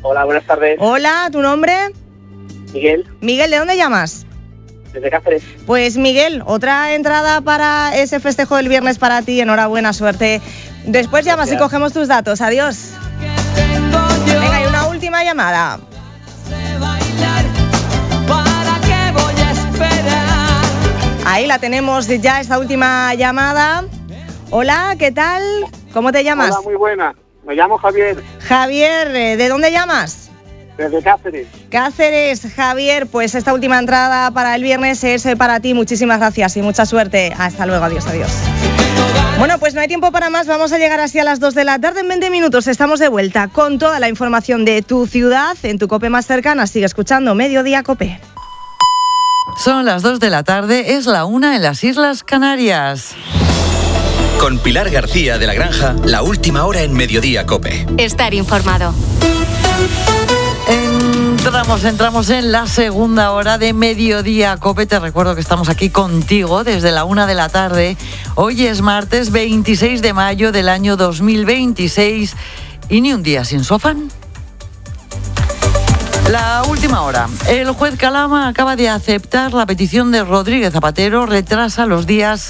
Hola, buenas tardes. Hola, ¿tu nombre? Miguel. Miguel, ¿de dónde llamas? Desde Cáceres. Pues Miguel, otra entrada para ese festejo del viernes para ti. Enhorabuena, suerte. Después llamas y cogemos tus datos. Adiós. Venga, y una última llamada. Ahí la tenemos ya, esta última llamada. Hola, ¿qué tal? ¿Cómo te llamas? Hola, muy buena. Me llamo Javier. Javier, ¿de dónde llamas? Desde Cáceres. Cáceres, Javier, pues esta última entrada para el viernes es para ti. Muchísimas gracias y mucha suerte. Hasta luego, adiós, adiós. Bueno, pues no hay tiempo para más. Vamos a llegar así a las 2 de la tarde. En 20 minutos estamos de vuelta con toda la información de tu ciudad en tu COPE más cercana. Sigue escuchando Mediodía COPE. Son las 2 de la tarde, es la 1 en las Islas Canarias. Con Pilar García de la Granja, la última hora en Mediodía COPE. Estar informado. Entramos en la segunda hora de Mediodía COPE. Te recuerdo que estamos aquí contigo desde la 1 de la tarde. Hoy es martes 26 de mayo del año 2026 y ni un día sin sofán. La última hora. El juez Calama acaba de aceptar la petición de Rodríguez Zapatero. Retrasa a los días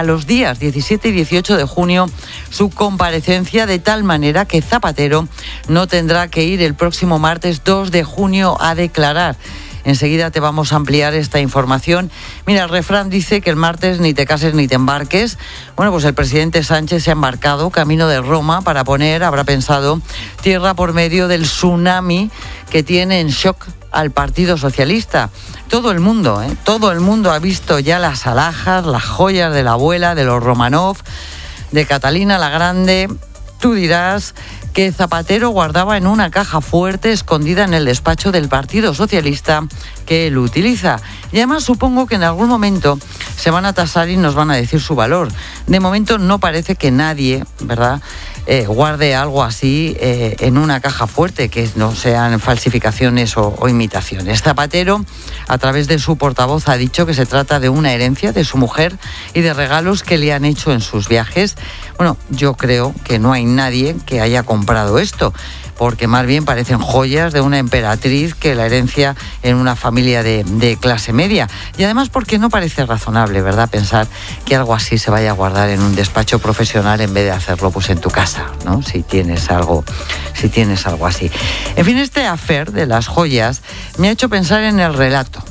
17 y 18 de junio su comparecencia, de tal manera que Zapatero no tendrá que ir el próximo martes 2 de junio a declarar. Enseguida te vamos a ampliar esta información. Mira, el refrán dice que el martes ni te cases ni te embarques. Bueno, pues el presidente Sánchez se ha embarcado camino de Roma para poner, habrá pensado, tierra por medio del tsunami que tiene en shock al Partido Socialista. Todo el mundo ha visto ya las alhajas, las joyas de la abuela, de los Romanov, de Catalina la Grande. Tú dirás que Zapatero guardaba en una caja fuerte escondida en el despacho del Partido Socialista que él utiliza. Y además supongo que en algún momento se van a tasar y nos van a decir su valor. De momento no parece que nadie, ¿verdad?, guarde algo así en una caja fuerte, que no sean falsificaciones o imitaciones. Zapatero, a través de su portavoz, ha dicho que se trata de una herencia de su mujer y de regalos que le han hecho en sus viajes. Bueno, yo creo que no hay nadie que haya comprado esto, porque más bien parecen joyas de una emperatriz que la herencia en una familia de clase media. Y además porque no parece razonable, ¿verdad?, pensar que algo así se vaya a guardar en un despacho profesional en vez de hacerlo pues en tu casa, ¿no?, si tienes algo así. En fin, este affair de las joyas me ha hecho pensar en el relato,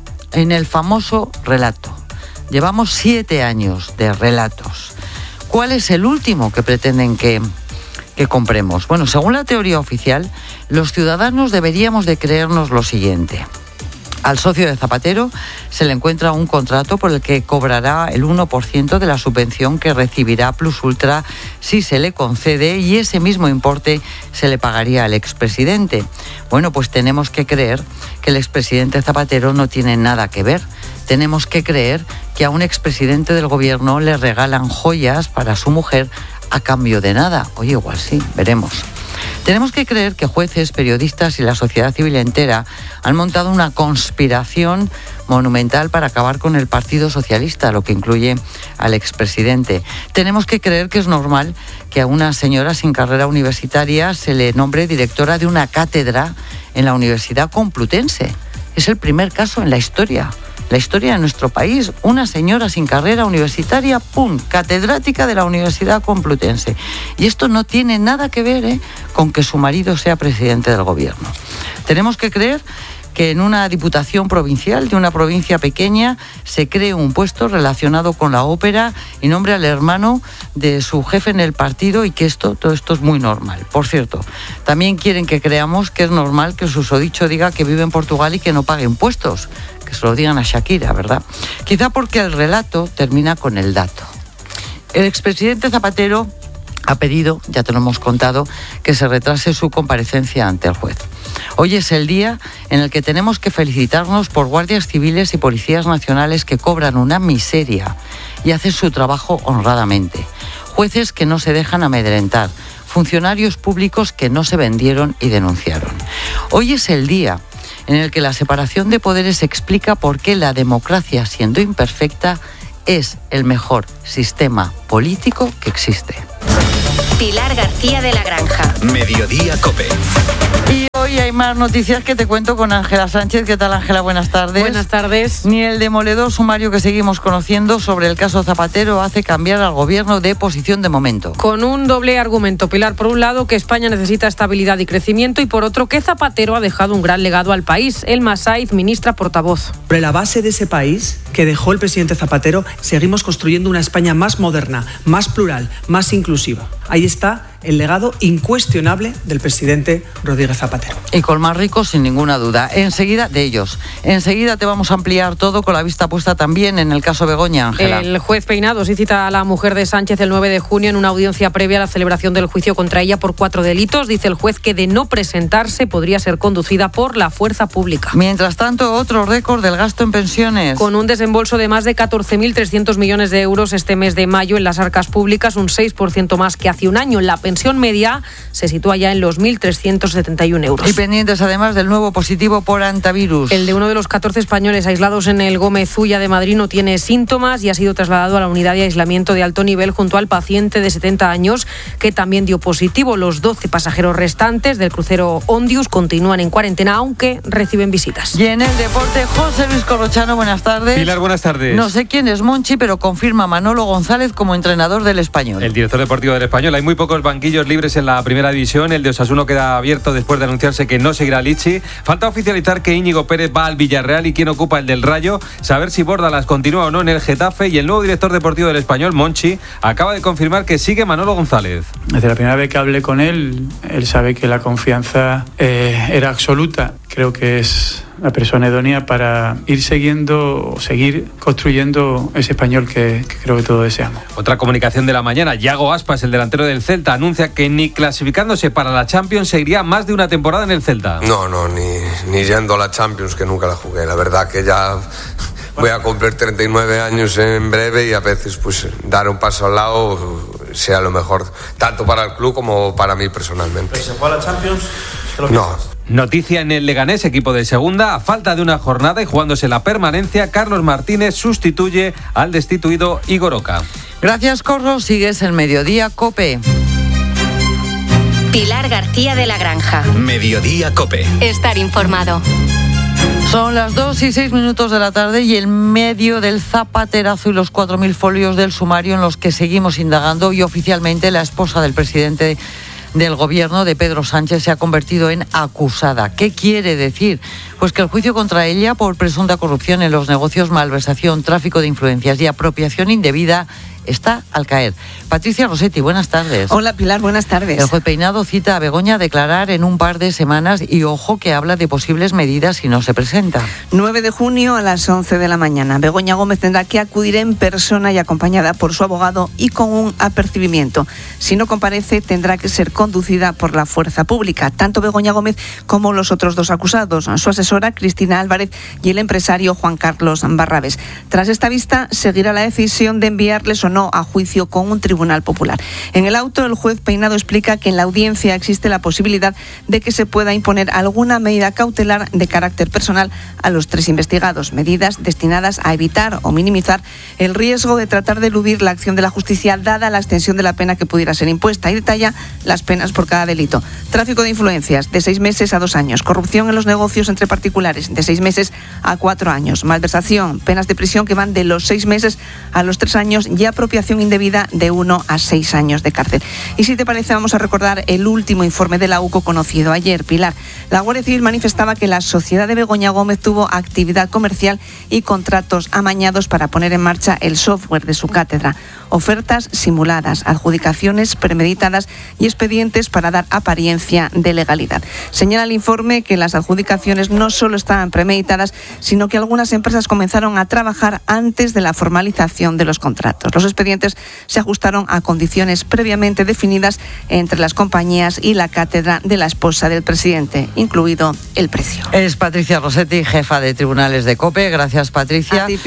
en el famoso relato. Llevamos 7 años de relatos. ¿Cuál es el último que pretenden que compremos? Bueno, según la teoría oficial, los ciudadanos deberíamos de creernos lo siguiente. Al socio de Zapatero se le encuentra un contrato por el que cobrará el 1% de la subvención que recibirá Plus Ultra si se le concede, y ese mismo importe se le pagaría al expresidente. Bueno, pues tenemos que creer que el expresidente Zapatero no tiene nada que ver. Tenemos que creer que a un expresidente del gobierno le regalan joyas para su mujer a cambio de nada. Oye, igual sí, veremos. Tenemos que creer que jueces, periodistas y la sociedad civil entera han montado una conspiración monumental para acabar con el Partido Socialista, lo que incluye al expresidente. Tenemos que creer que es normal que a una señora sin carrera universitaria se le nombre directora de una cátedra en la Universidad Complutense. Es el primer caso en la historia de nuestro país. Una señora sin carrera universitaria, ¡pum!, catedrática de la Universidad Complutense. Y esto no tiene nada que ver con que su marido sea presidente del gobierno. Tenemos que creer que en una diputación provincial de una provincia pequeña se cree un puesto relacionado con la ópera y nombre al hermano de su jefe en el partido, y que todo esto es muy normal. Por cierto, también quieren que creamos que es normal que el susodicho diga que vive en Portugal y que no pague impuestos. Que se lo digan a Shakira, ¿verdad? Quizá porque el relato termina con el dato. El expresidente Zapatero ha pedido, ya te lo hemos contado, que se retrase su comparecencia ante el juez. Hoy es el día en el que tenemos que felicitarnos por guardias civiles y policías nacionales que cobran una miseria y hacen su trabajo honradamente. Jueces que no se dejan amedrentar. Funcionarios públicos que no se vendieron y denunciaron. Hoy es el día en el que la separación de poderes explica por qué la democracia, siendo imperfecta, es el mejor sistema político que existe. Pilar García de la Granja. Mediodía COPE. Y hoy hay más noticias que te cuento con Ángela Sánchez. ¿Qué tal, Ángela? Buenas tardes. Buenas tardes. Ni el demoledor sumario que seguimos conociendo sobre el caso Zapatero hace cambiar al gobierno de posición de momento. Con un doble argumento, Pilar. Por un lado, que España necesita estabilidad y crecimiento, y por otro, que Zapatero ha dejado un gran legado al país. Elma Saiz, ministra portavoz. Sobre la base de ese país que dejó el presidente Zapatero, seguimos construyendo una España más moderna, más plural, más inclusiva. Ahí está el legado incuestionable del presidente Rodríguez Zapatero. Y con más ricos, sin ninguna duda. Enseguida te vamos a ampliar todo con la vista puesta también en el caso Begoña, Ángela. El juez Peinado sí cita a la mujer de Sánchez el 9 de junio en una audiencia previa a la celebración del juicio contra ella por 4 delitos. Dice el juez que de no presentarse podría ser conducida por la fuerza pública. Mientras tanto, otro récord del gasto en pensiones. Con un desembolso de más de 14.300 millones de euros este mes de mayo en las arcas públicas, un 6% más que hace un año. La pensión media se sitúa ya en los 1.371 euros. Y pendientes además del nuevo positivo por hantavirus. El de uno de los 14 españoles aislados en el Gómez Ulla de Madrid no tiene síntomas y ha sido trasladado a la unidad de aislamiento de alto nivel junto al paciente de 70 años que también dio positivo. Los 12 pasajeros restantes del crucero Ondius continúan en cuarentena, aunque reciben visitas. Y en el deporte, José Luis Corrochano, buenas tardes. Pilar, buenas tardes. No sé quién es Monchi, pero confirma Manolo González como entrenador del Español. El director deportivo del Español. Hay muy pocos banquillos libres en la primera división. El de Osasuna queda abierto después de anunciarse que no seguirá Lichi. Falta oficializar que Íñigo Pérez va al Villarreal y quién ocupa el del Rayo. Saber si Bórdalas continúa o no en el Getafe. Y el nuevo director deportivo del Español, Monchi, acaba de confirmar que sigue Manolo González. Desde la primera vez que hablé con él sabe que la confianza era absoluta. Creo que es la persona idónea para seguir construyendo ese Español que creo que todos deseamos. Otra comunicación de la mañana. Yago Aspas, el delantero del Celta, anuncia que ni clasificándose para la Champions seguiría más de una temporada en el Celta. No, ni yendo a la Champions, que nunca la jugué. La verdad que ya voy a cumplir 39 años en breve y a veces pues dar un paso al lado sea lo mejor, tanto para el club como para mí personalmente. ¿Pero se fue a la Champions? No. Noticia en el Leganés, equipo de segunda. A falta de una jornada y jugándose la permanencia, Carlos Martínez sustituye al destituido Igor Oca. Gracias, Corro. Sigues el Mediodía COPE. Pilar García de la Granja. Mediodía COPE. Estar informado. Son las 2:06 de la tarde y en medio del zapaterazo y los 4.000 folios del sumario en los que seguimos indagando, y oficialmente la esposa del presidente del gobierno de Pedro Sánchez se ha convertido en acusada. ¿Qué quiere decir? Pues que el juicio contra ella por presunta corrupción en los negocios, malversación, tráfico de influencias y apropiación indebida está al caer. Patricia Rossetti, buenas tardes. Hola, Pilar, buenas tardes. El juez Peinado cita a Begoña a declarar en un par de semanas y ojo que habla de posibles medidas si no se presenta. 9 de junio a las 11 de la mañana. Begoña Gómez tendrá que acudir en persona y acompañada por su abogado y con un apercibimiento. Si no comparece, tendrá que ser conducida por la fuerza pública, tanto Begoña Gómez como los otros dos acusados, su asesora Cristina Álvarez y el empresario Juan Carlos Barrabés. Tras esta vista, seguirá la decisión de enviarles o no a juicio con un tribunal popular. En el auto, el juez Peinado explica que en la audiencia existe la posibilidad de que se pueda imponer alguna medida cautelar de carácter personal a los 3 investigados, medidas destinadas a evitar o minimizar el riesgo de tratar de eludir la acción de la justicia dada la extensión de la pena que pudiera ser impuesta, y detalla las penas por cada delito. Tráfico de influencias, de 6 meses a 2 años. Corrupción en los negocios entre particulares, de 6 meses a 4 años. Malversación, penas de prisión que van de los 6 meses a los 3 años y apropiación indebida de 1 a 6 años de cárcel. Y si te parece, vamos a recordar el último informe de la UCO conocido ayer, Pilar. La Guardia Civil manifestaba que la sociedad de Begoña Gómez tuvo actividad comercial y contratos amañados para poner en marcha el software de su cátedra. Ofertas simuladas, adjudicaciones premeditadas y expedientes para dar apariencia de legalidad. Señala el informe que las adjudicaciones no solo estaban premeditadas, sino que algunas empresas comenzaron a trabajar antes de la formalización de los contratos. Los expedientes se ajustaron a condiciones previamente definidas entre las compañías y la cátedra de la esposa del presidente, incluido el precio. Es Patricia Rossetti, jefa de tribunales de COPE. Gracias, Patricia. A ti, Pilar.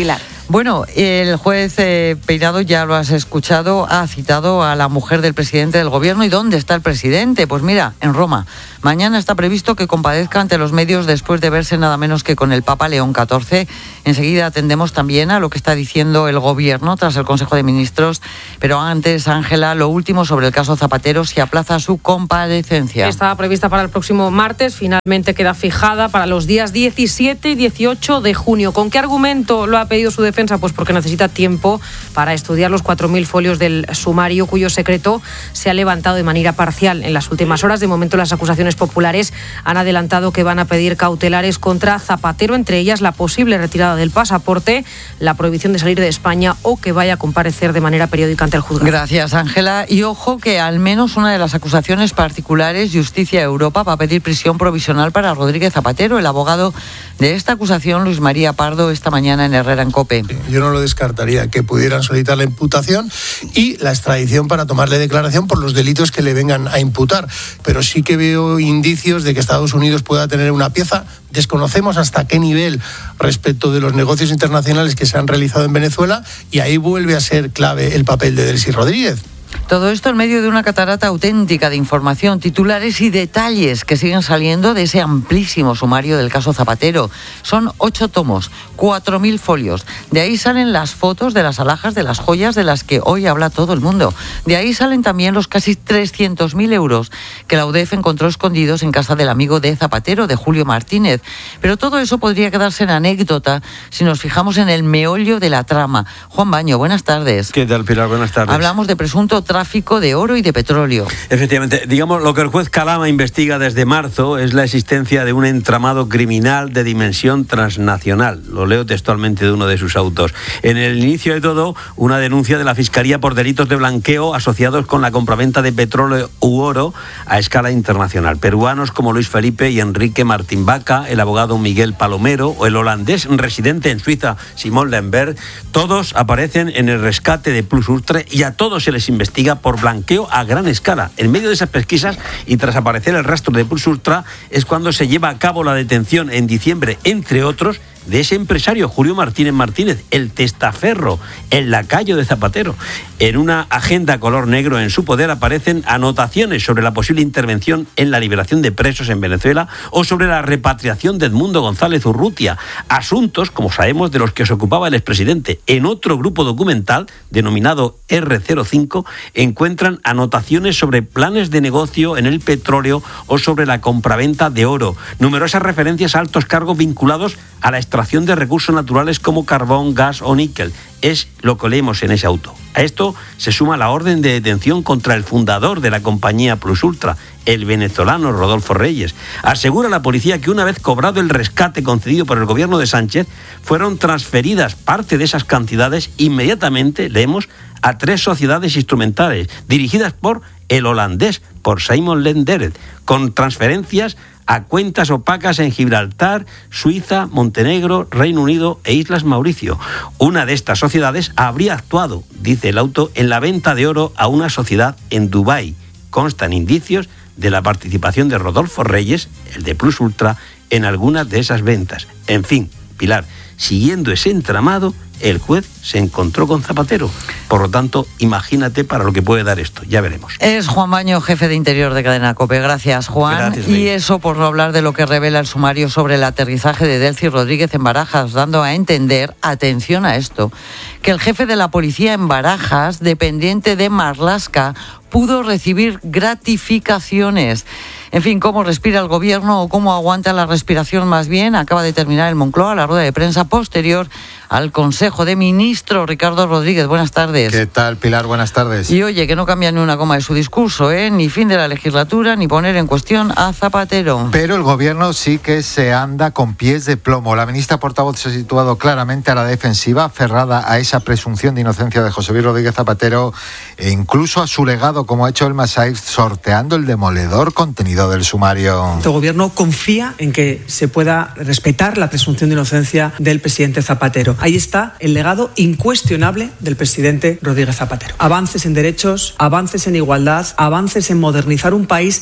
Bueno, el juez Peinado, ya lo has escuchado, ha citado a la mujer del presidente del gobierno. ¿Y dónde está el presidente? Pues mira, en Roma. Mañana está previsto que comparezca ante los medios después de verse nada menos que con el Papa León XIV. Enseguida atendemos también a lo que está diciendo el gobierno tras el Consejo de Ministros. Pero antes, Ángela, lo último sobre el caso Zapatero, se aplaza su comparecencia. Estaba prevista para el próximo martes, finalmente queda fijada para los días 17 y 18 de junio. ¿Con qué argumento lo ha pedido su defensa? Pues porque necesita tiempo para estudiar los 4.000 folios del sumario, cuyo secreto se ha levantado de manera parcial en las últimas horas. De momento, las acusaciones populares han adelantado que van a pedir cautelares contra Zapatero, entre ellas la posible retirada del pasaporte, la prohibición de salir de España o que vaya a comparecer de manera periódica ante el juzgado. Gracias, Ángela. Y ojo que al menos una de las acusaciones particulares, Justicia Europa, va a pedir prisión provisional para Rodríguez Zapatero. El abogado de esta acusación, Luis María Pardo, esta mañana en Herrera en COPE. Yo no lo descartaría, que pudieran solicitar la imputación y la extradición para tomarle declaración por los delitos que le vengan a imputar. Pero sí que veo indicios de que Estados Unidos pueda tener una pieza. Desconocemos hasta qué nivel respecto de los negocios internacionales que se han realizado en Venezuela, y ahí vuelve a ser clave el papel de Delcy Rodríguez. Todo esto en medio de una catarata auténtica de información, titulares y detalles que siguen saliendo de ese amplísimo sumario del caso Zapatero. Son 8 tomos, 4.000 folios. De ahí salen las fotos de las alhajas, de las joyas de las que hoy habla todo el mundo. De ahí salen también los casi 300.000 euros que la UDEF encontró escondidos en casa del amigo de Zapatero, de Julio Martínez. Pero todo eso podría quedarse en anécdota si nos fijamos en el meollo de la trama. Juan Baño, buenas tardes. ¿Qué tal, Pilar? Buenas tardes. Hablamos de presunto tráfico de oro y de petróleo. Efectivamente, digamos, lo que el juez Calama investiga desde marzo es la existencia de un entramado criminal de dimensión transnacional. Lo leo textualmente de uno de sus autos. En el inicio de todo, una denuncia de la Fiscalía por delitos de blanqueo asociados con la compraventa de petróleo u oro a escala internacional. Peruanos como Luis Felipe y Enrique Martín Vaca, el abogado Miguel Palomero o el holandés residente en Suiza, Simón Lemberg, todos aparecen en el rescate de Plus Ultra y a todos se les investiga por blanqueo a gran escala. En medio de esas pesquisas y tras aparecer el rastro de Plus Ultra es cuando se lleva a cabo la detención en diciembre, entre otros, de ese empresario Julio Martínez, el testaferro, el lacayo de Zapatero. En una agenda color negro en su poder aparecen anotaciones sobre la posible intervención en la liberación de presos en Venezuela o sobre la repatriación de Edmundo González Urrutia, asuntos, como sabemos, de los que se ocupaba el expresidente. En otro grupo documental, denominado R05, encuentran anotaciones sobre planes de negocio en el petróleo o sobre la compraventa de oro. Numerosas referencias a altos cargos vinculados a la extracción de recursos naturales como carbón, gas o níquel. Es lo que leemos en ese auto. A esto se suma la orden de detención contra el fundador de la compañía Plus Ultra, el venezolano Rodolfo Reyes. Asegura la policía que una vez cobrado el rescate concedido por el gobierno de Sánchez, fueron transferidas parte de esas cantidades inmediatamente, leemos, a 3 sociedades instrumentales dirigidas por el holandés, por Simon Lemberg, con transferencias a cuentas opacas en Gibraltar, Suiza, Montenegro, Reino Unido e Islas Mauricio. Una de estas sociedades habría actuado, dice el auto, en la venta de oro a una sociedad en Dubái. Constan indicios de la participación de Rodolfo Reyes, el de Plus Ultra, en algunas de esas ventas. En fin, Pilar, siguiendo ese entramado, el juez se encontró con Zapatero. Por lo tanto, imagínate para lo que puede dar esto. Ya veremos. Es Juan Baño, jefe de Interior de Cadena COPE. Gracias, Juan. Gracias, y eso por no hablar de lo que revela el sumario sobre el aterrizaje de Delcy Rodríguez en Barajas, dando a entender, atención a esto, que el jefe de la policía en Barajas, dependiente de Marlaska, pudo recibir gratificaciones. En fin, cómo respira el gobierno o cómo aguanta la respiración más bien, acaba de terminar el Moncloa, la rueda de prensa posterior al Consejo de Ministros. Ricardo Rodríguez, buenas tardes. ¿Qué tal, Pilar? Buenas tardes. Y oye, que no cambia ni una coma de su discurso, ni fin de la legislatura, ni poner en cuestión a Zapatero. Pero el gobierno sí que se anda con pies de plomo. La ministra portavoz se ha situado claramente a la defensiva, aferrada a esa presunción de inocencia de José Luis Rodríguez Zapatero e incluso a su legado, como ha hecho Elma Saiz, sorteando el demoledor contenido del sumario. El gobierno confía en que se pueda respetar la presunción de inocencia del presidente Zapatero. Ahí está el legado incuestionable del presidente Rodríguez Zapatero. Avances en derechos, avances en igualdad, avances en modernizar un país.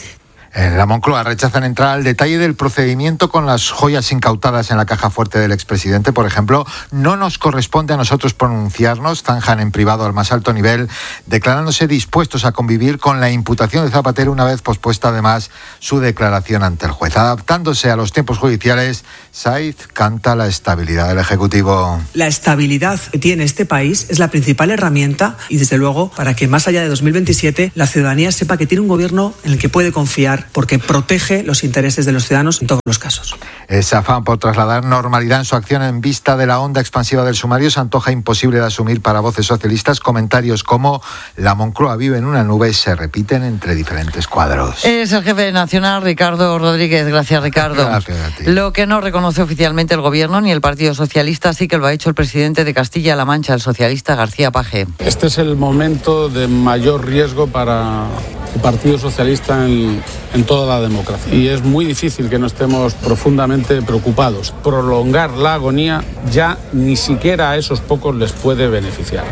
En la Moncloa rechazan entrar al detalle del procedimiento con las joyas incautadas en la caja fuerte del expresidente. Por ejemplo, no nos corresponde a nosotros pronunciarnos, zanjan en privado al más alto nivel, declarándose dispuestos a convivir con la imputación de Zapatero una vez pospuesta además su declaración ante el juez. Adaptándose a los tiempos judiciales, Saiz canta la estabilidad del Ejecutivo. La estabilidad que tiene este país es la principal herramienta y, desde luego, para que más allá de 2027 la ciudadanía sepa que tiene un gobierno en el que puede confiar porque protege los intereses de los ciudadanos en todos los casos. Ese afán por trasladar normalidad en su acción en vista de la onda expansiva del sumario se antoja imposible de asumir para voces socialistas. Comentarios como "la Moncloa vive en una nube" se repiten entre diferentes cuadros. Es el jefe nacional, Ricardo Rodríguez. Gracias, Ricardo. Gracias a ti. Lo que no reconoce oficialmente el Gobierno ni el Partido Socialista, sí que lo ha hecho el presidente de Castilla-La Mancha, el socialista García Page. Este es el momento de mayor riesgo para el Partido Socialista en toda la democracia. Y es muy difícil que no estemos profundamente preocupados. Prolongar la agonía ya ni siquiera a esos pocos les puede beneficiar.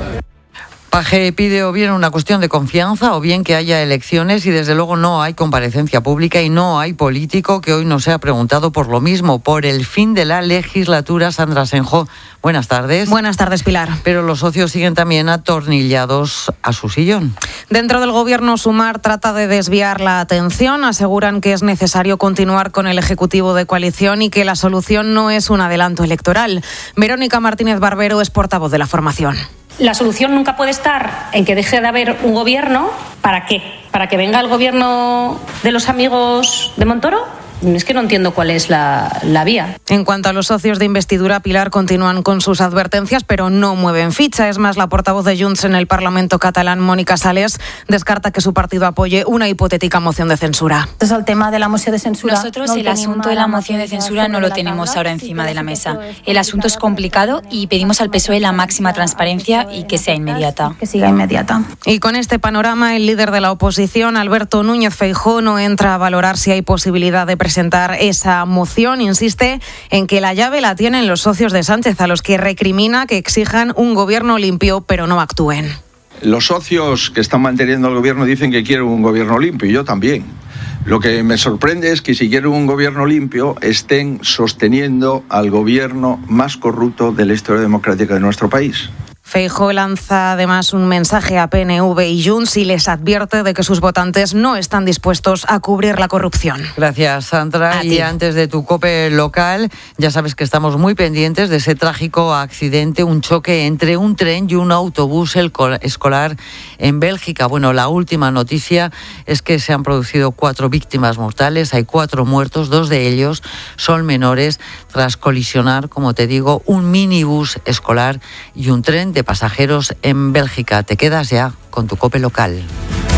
Page pide o bien una cuestión de confianza o bien que haya elecciones y desde luego no hay comparecencia pública y no hay político que hoy no sea preguntado por lo mismo, por el fin de la legislatura. Sandra Senjo, buenas tardes. Buenas tardes, Pilar. Pero los socios siguen también atornillados a su sillón. Dentro del Gobierno, Sumar trata de desviar la atención. Aseguran que es necesario continuar con el Ejecutivo de coalición y que la solución no es un adelanto electoral. Verónica Martínez Barbero es portavoz de la formación. La solución nunca puede estar en que deje de haber un gobierno. ¿Para qué? ¿Para que venga el gobierno de los amigos de Montoro? Es que no entiendo cuál es la vía. En cuanto a los socios de investidura, Pilar, continúan con sus advertencias, pero no mueven ficha. Es más, la portavoz de Junts en el Parlamento catalán, Mónica Sales, descarta que su partido apoye una hipotética moción de censura. Entonces, el tema de la moción de censura... Nosotros el asunto de la moción de censura no lo tenemos ahora encima de la mesa. El asunto es complicado y pedimos al PSOE la máxima transparencia y que sea inmediata. Que siga inmediata. Y con este panorama, el líder de la oposición, Alberto Núñez Feijóo, no entra a valorar si hay posibilidad de presentar esa moción. Insiste en que la llave la tienen los socios de Sánchez, a los que recrimina que exijan un gobierno limpio pero no actúen. Los socios que están manteniendo el gobierno dicen que quieren un gobierno limpio y yo también. Lo que me sorprende es que si quieren un gobierno limpio estén sosteniendo al gobierno más corrupto de la historia democrática de nuestro país. Feijóo lanza además un mensaje a PNV y Junts y les advierte de que sus votantes no están dispuestos a cubrir la corrupción. Gracias, Sandra. Y antes de tu COPE local, ya sabes que estamos muy pendientes de ese trágico accidente, un choque entre un tren y un autobús escolar en Bélgica. Bueno, la última noticia es que se han producido 4 víctimas mortales, hay 4 muertos, 2 de ellos son menores, tras colisionar, como te digo, un minibús escolar y un tren de pasajeros en Bélgica. Te quedas ya con tu COPE local.